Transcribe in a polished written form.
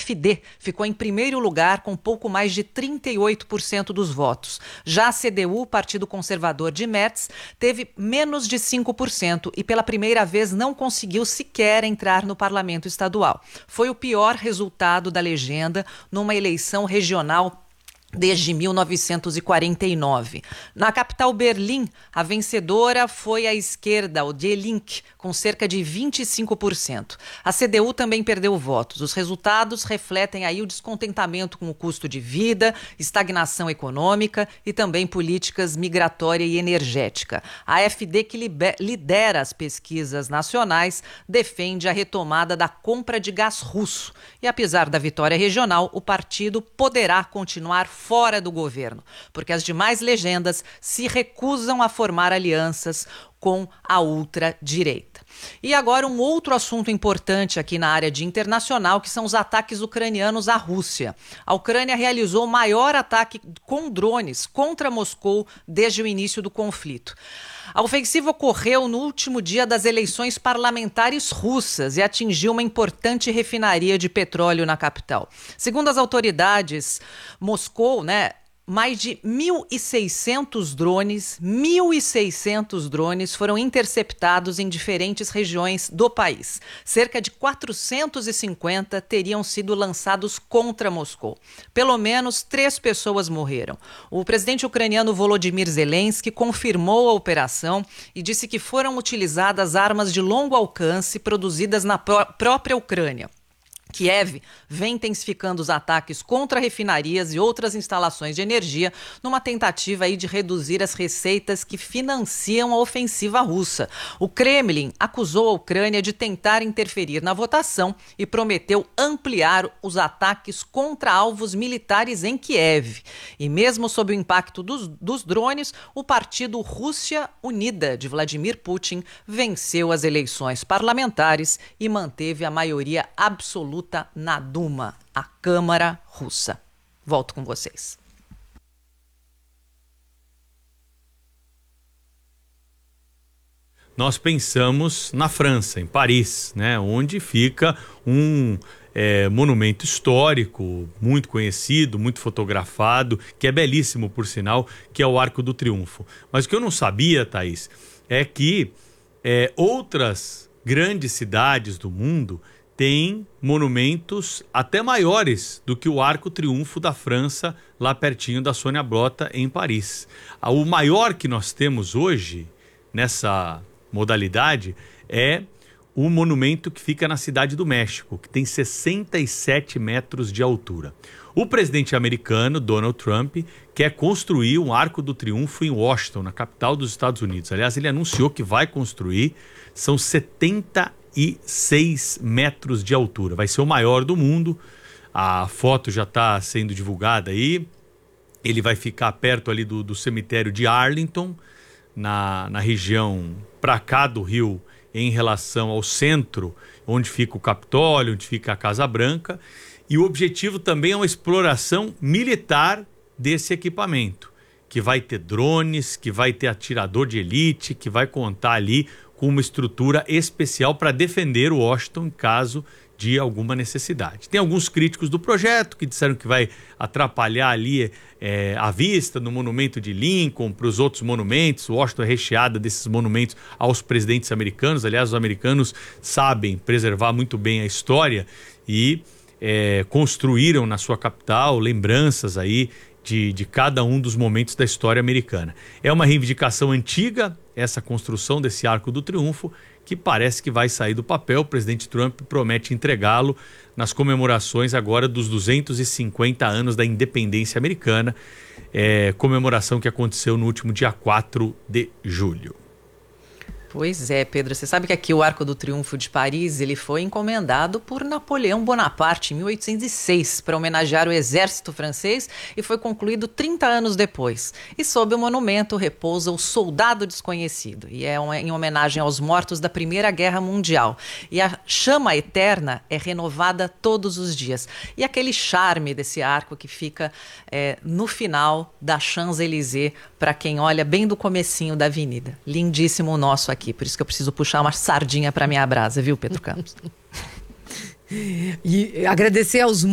AfD ficou em primeiro lugar com pouco mais de 38% dos votos. Já a CDU, Partido Conservador de Merz, teve menos de 5% e pela primeira vez não conseguiu sequer entrar no parlamento estadual. Foi o pior resultado da legenda numa eleição regional desde 1949. Na capital Berlim, a vencedora foi a esquerda, o Die Linke, com cerca de 25%. A CDU também perdeu votos. Os resultados refletem aí o descontentamento com o custo de vida, estagnação econômica e também políticas migratória e energética. A AfD, que lidera as pesquisas nacionais, defende a retomada da compra de gás russo. E apesar da vitória regional, o partido poderá continuar fora do governo, porque as demais legendas se recusam a formar alianças com a ultradireita. E agora um outro assunto importante aqui na área de internacional, que são os ataques ucranianos à Rússia. A Ucrânia realizou o maior ataque com drones contra Moscou desde o início do conflito. A ofensiva ocorreu no último dia das eleições parlamentares russas e atingiu uma importante refinaria de petróleo na capital. Segundo as autoridades, Moscou, mais de 1.600 drones foram interceptados em diferentes regiões do país. Cerca de 450 teriam sido lançados contra Moscou. Pelo menos 3 pessoas morreram. O presidente ucraniano Volodymyr Zelensky confirmou a operação e disse que foram utilizadas armas de longo alcance produzidas na própria Ucrânia. Kiev vem intensificando os ataques contra refinarias e outras instalações de energia numa tentativa aí de reduzir as receitas que financiam a ofensiva russa. O Kremlin acusou a Ucrânia de tentar interferir na votação e prometeu ampliar os ataques contra alvos militares em Kiev. E mesmo sob o impacto dos drones, o partido Rússia Unida de Vladimir Putin venceu as eleições parlamentares e manteve a maioria absoluta na Duma, a Câmara Russa. Volto com vocês. Nós pensamos na França, em Paris, onde fica um monumento histórico, muito conhecido, muito fotografado, que é belíssimo, por sinal, que é o Arco do Triunfo. Mas o que eu não sabia, Thaís, é que outras grandes cidades do mundo têm monumentos até maiores do que o Arco Triunfo da França, lá pertinho da Sônia Blota, em Paris. O maior que nós temos hoje, nessa modalidade, é o monumento que fica na Cidade do México, que tem 67 metros de altura. O presidente americano, Donald Trump, quer construir um Arco do Triunfo em Washington, na capital dos Estados Unidos. Aliás, ele anunciou que vai construir, são 76 metros de altura. Vai ser o maior do mundo. A foto já está sendo divulgada aí. Ele vai ficar perto ali do cemitério de Arlington, na região para cá do Rio, em relação ao centro, onde fica o Capitólio, onde fica a Casa Branca. E o objetivo também é uma exploração militar desse equipamento, que vai ter drones, que vai ter atirador de elite, que vai contar ali com uma estrutura especial para defender o Washington em caso de alguma necessidade. Tem alguns críticos do projeto que disseram que vai atrapalhar ali a vista no monumento de Lincoln para os outros monumentos. Washington é recheada desses monumentos aos presidentes americanos. Aliás, os americanos sabem preservar muito bem a história e construíram na sua capital lembranças aí de cada um dos momentos da história americana. É uma reivindicação antiga, essa construção desse Arco do Triunfo, que parece que vai sair do papel. O presidente Trump promete entregá-lo nas comemorações agora dos 250 anos da independência americana, comemoração que aconteceu no último dia 4 de julho. Pois é, Pedro, você sabe que aqui o Arco do Triunfo de Paris, ele foi encomendado por Napoleão Bonaparte em 1806 para homenagear o exército francês e foi concluído 30 anos depois. E sob o monumento repousa o Soldado Desconhecido e é em homenagem aos mortos da Primeira Guerra Mundial. E a chama eterna é renovada todos os dias. E aquele charme desse arco que fica no final da Champs-Élysées, para quem olha bem do comecinho da avenida. Lindíssimo o nosso aqui. Por isso que eu preciso puxar uma sardinha para minha brasa, viu, Pedro Campos? E agradecer aos